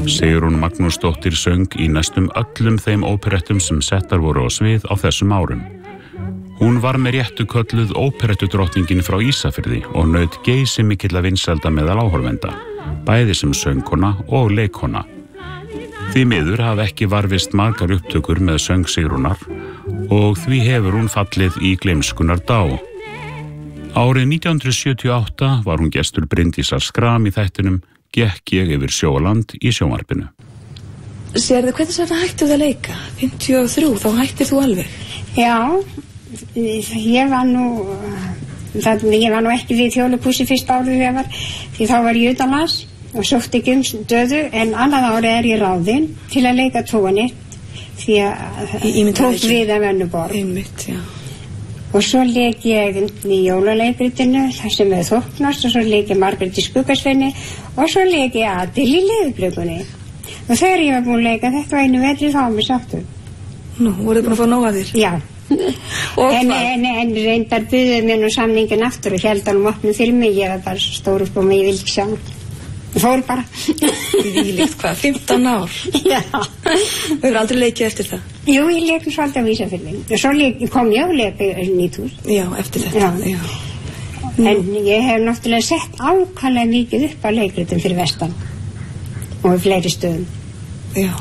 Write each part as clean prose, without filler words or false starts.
Sigrún Magnúsdóttir söng í næstum öllum þeim óperettum sem settar voru á svið á þessum árum. Hún var með réttu kölluð óperettudrottningin frá Ísafirði og naut geysimikilla vinsælda meðal áhorfenda, bæði sem söngkona og leikkona. Því miður hafa ekki varðist margar upptökur með söng Sigrúnar og því hefur hún fallið í gleymskunnar dá. Árið 1978 var hún gestur Bryndísar Skram í þættinum Gekk ég yfir sjó og land í sjónvarpinu. Sérðu, hvernig svo hættir að leika? 53, þá hættir þú alveg? Já, ég var nú ekki við Þjóðleikhúsi fyrst árið því þá var ég utanlands og sótti ekki stöðu, en annað ári ég ráðin til að leika tónir því að tók við af Önnuborg. Einmitt, já. Og svo leik ég í jólaleikritinu, þar sem við þóknast, og svo leik ég Margrét í Skuggasveini og svo leik ég Adil í Leðurblökunni. Og þegar ég var búin að leika þetta einu vetri þá var mér sáttur. Nú, voruð búin að fá nóg að þér? Já. En reyndar buðuð mér nú samningin aftur og held alveg opnum fyrir mig, ég var bara stór upp og mig, ég vildi ekki sjá. Ég fór bara. Þvílíkt, hvað, 15 ár? Já. Þú hefur aldrei leikið eftir það? Jú, ég leikum svolítið á Ísafirði. Og svo kom ég og leiki Nýtús. Já, eftir þetta. Já. En ég hef náttúrulega sett ákaflega mikið upp á leikritum fyrir vestan og í fleiri stöðum. Já.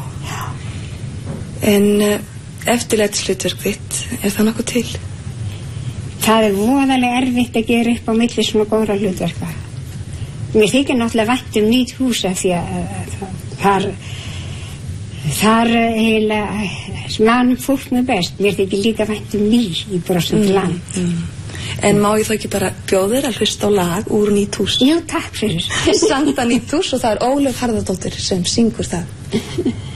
En eftirlætishlutverk þitt, það nokkuð til? Það voðalega erfitt að gera upp á milli svona góðra hlutverka. Mér þykir náttúrulega vænt Nýtús af því að þar eiginlega mann fólk með best. Mér þykir líka vænt Ný í Brosandi land. En má ég þá ekki bara bjóða þér að hlusta á lag úr Nýtús? Jú, takk fyrir. Santa Nýtús, og það Ólöf Harðardóttir sem syngur það.